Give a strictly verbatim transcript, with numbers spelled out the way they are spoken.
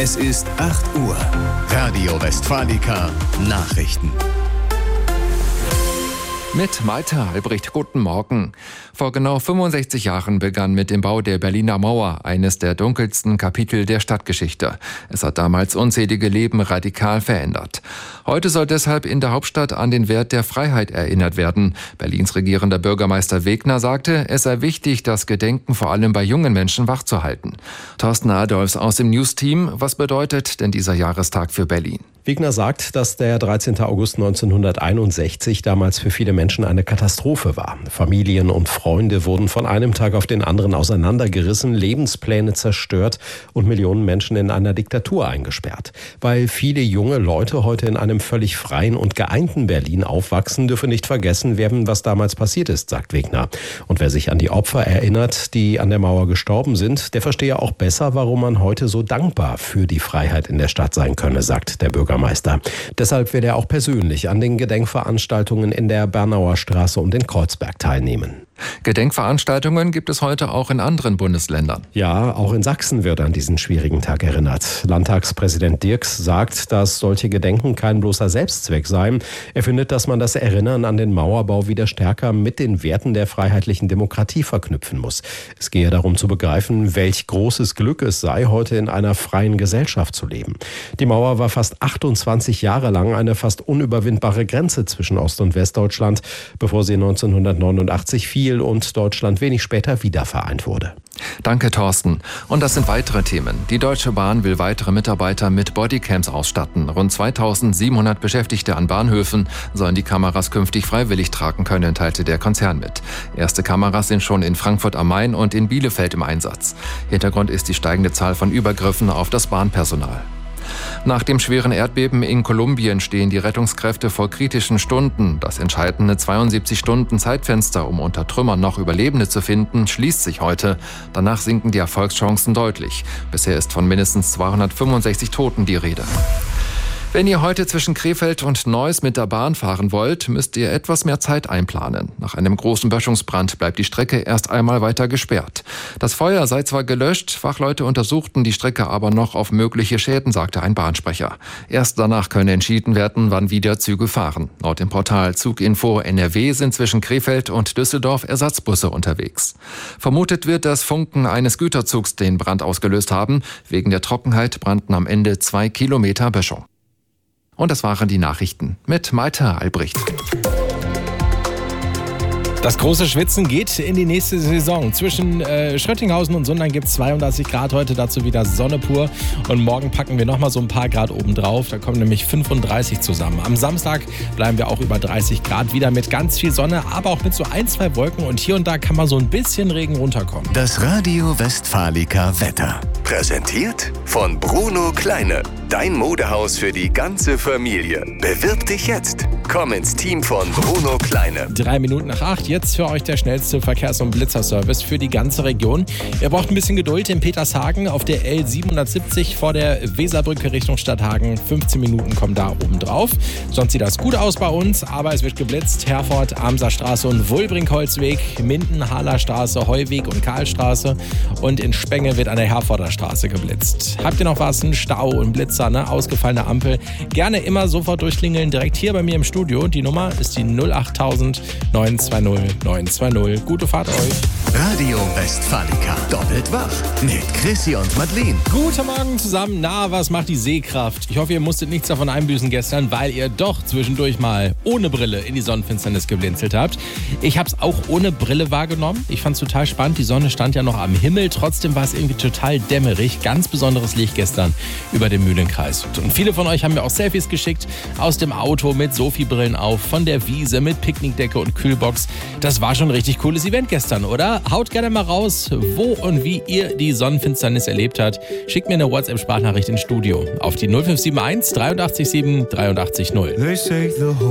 Es ist acht Uhr. Radio Westfalica Nachrichten. Mit Malte Albrecht, guten Morgen. Vor genau fünfundsechzig Jahren begann mit dem Bau der Berliner Mauer eines der dunkelsten Kapitel der Stadtgeschichte. Es hat damals unzählige Leben radikal verändert. Heute soll deshalb in der Hauptstadt an den Wert der Freiheit erinnert werden. Berlins regierender Bürgermeister Wegner sagte, es sei wichtig, das Gedenken vor allem bei jungen Menschen wachzuhalten. Thorsten Adolfs aus dem News-Team, was bedeutet denn dieser Jahrestag für Berlin? Wegner sagt, dass der dreizehnten August neunzehnhunderteinundsechzig damals für viele Menschen eine Katastrophe war. Familien und Freunde wurden von einem Tag auf den anderen auseinandergerissen, Lebenspläne zerstört und Millionen Menschen in einer Diktatur eingesperrt. Weil viele junge Leute heute in einem völlig freien und geeinten Berlin aufwachsen, dürfe nicht vergessen werden, was damals passiert ist, sagt Wegner. Und wer sich an die Opfer erinnert, die an der Mauer gestorben sind, der verstehe auch besser, warum man heute so dankbar für die Freiheit in der Stadt sein könne, sagt der Bürgermeister. Bürgermeister. Deshalb wird er auch persönlich an den Gedenkveranstaltungen in der Bernauer Straße und in Kreuzberg teilnehmen. Gedenkveranstaltungen gibt es heute auch in anderen Bundesländern. Ja, auch in Sachsen wird an diesen schwierigen Tag erinnert. Landtagspräsident Dirks sagt, dass solche Gedenken kein bloßer Selbstzweck seien. Er findet, dass man das Erinnern an den Mauerbau wieder stärker mit den Werten der freiheitlichen Demokratie verknüpfen muss. Es gehe darum zu begreifen, welch großes Glück es sei, heute in einer freien Gesellschaft zu leben. Die Mauer war fast achtundzwanzig Jahre lang eine fast unüberwindbare Grenze zwischen Ost- und Westdeutschland, bevor sie neunzehnhundertneunundachtzig fiel und Deutschland wenig später wieder vereint wurde. Danke, Thorsten. Und das sind weitere Themen. Die Deutsche Bahn will weitere Mitarbeiter mit Bodycams ausstatten. Rund zweitausendsiebenhundert Beschäftigte an Bahnhöfen sollen die Kameras künftig freiwillig tragen können, teilte der Konzern mit. Erste Kameras sind schon in Frankfurt am Main und in Bielefeld im Einsatz. Hintergrund ist die steigende Zahl von Übergriffen auf das Bahnpersonal. Nach dem schweren Erdbeben in Kolumbien stehen die Rettungskräfte vor kritischen Stunden. Das entscheidende zweiundsiebzig Stunden Zeitfenster, um unter Trümmern noch Überlebende zu finden, schließt sich heute. Danach sinken die Erfolgschancen deutlich. Bisher ist von mindestens zweihundertfünfundsechzig Toten die Rede. Wenn ihr heute zwischen Krefeld und Neuss mit der Bahn fahren wollt, müsst ihr etwas mehr Zeit einplanen. Nach einem großen Böschungsbrand bleibt die Strecke erst einmal weiter gesperrt. Das Feuer sei zwar gelöscht, Fachleute untersuchten die Strecke aber noch auf mögliche Schäden, sagte ein Bahnsprecher. Erst danach könne entschieden werden, wann wieder Züge fahren. Laut dem Portal Zuginfo N R W sind zwischen Krefeld und Düsseldorf Ersatzbusse unterwegs. Vermutet wird, dass Funken eines Güterzugs den Brand ausgelöst haben. Wegen der Trockenheit brannten am Ende zwei Kilometer Böschung. Und das waren die Nachrichten mit Malte Albrecht. Das große Schwitzen geht in die nächste Saison. Zwischen äh, Schröttinghausen und Sundern gibt es zweiunddreißig Grad heute, dazu wieder Sonne pur. Und morgen packen wir nochmal so ein paar Grad oben drauf. Da kommen nämlich fünfunddreißig zusammen. Am Samstag bleiben wir auch über dreißig Grad, wieder mit ganz viel Sonne, aber auch mit so ein, zwei Wolken. Und hier und da kann mal so ein bisschen Regen runterkommen. Das Radio Westfalica Wetter. Präsentiert von Bruno Kleine. Dein Modehaus für die ganze Familie. Bewirb dich jetzt. Komm ins Team von Bruno Kleine. Drei Minuten nach acht. Jetzt für euch der schnellste Verkehrs- und Blitzerservice für die ganze Region. Ihr braucht ein bisschen Geduld in Petershagen auf der L siebenhundertsiebzig vor der Weserbrücke Richtung Stadthagen. fünfzehn Minuten kommen da oben drauf. Sonst sieht das gut aus bei uns, aber es wird geblitzt. Herford, Amserstraße und Wulbrink-Holzweg, Minden, Halerstraße, Heuweg und Karlstraße. Und in Spenge wird an der Herforder Straße geblitzt. Habt ihr noch was? Ein Stau und Blitzer, ne? Ausgefallene Ampel? Gerne immer sofort durchklingeln, direkt hier bei mir im Studio. Die Nummer ist die null acht null neun zwei null neun zwei null. Gute Fahrt euch. Radio Westfalica. Doppelt wach. Mit Chrissy und Madeleine. Guten Morgen zusammen. Na, was macht die Sehkraft? Ich hoffe, ihr musstet nichts davon einbüßen gestern, weil ihr doch zwischendurch mal ohne Brille in die Sonnenfinsternis geblinzelt habt. Ich habe es auch ohne Brille wahrgenommen. Ich fand es total spannend. Die Sonne stand ja noch am Himmel. Trotzdem war es irgendwie total dämmerig. Ganz besonderes Licht gestern über dem Mühlenkreis. Und viele von euch haben mir auch Selfies geschickt. Aus dem Auto mit Sophie-Brillen auf, von der Wiese mit Picknickdecke und Kühlbox. Das war schon ein richtig cooles Event gestern, oder? Haut gerne mal raus, wo und wie ihr die Sonnenfinsternis erlebt habt. Schickt mir eine WhatsApp-Sprachnachricht ins Studio auf die null fünf sieben eins drei acht sieben drei acht null.